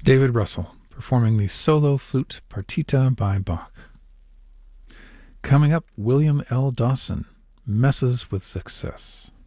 David Russell performing the solo flute partita by Bach. Coming up, William L. Dawson, Messes with Success.